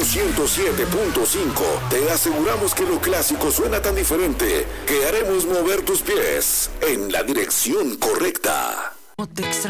107.5 te aseguramos que lo clásico suena tan diferente que haremos mover tus pies en la dirección correcta.